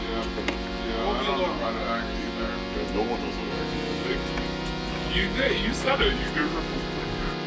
Yeah, I don't know how to act either. Yeah, no one knows how to act. You did. You said it. You do.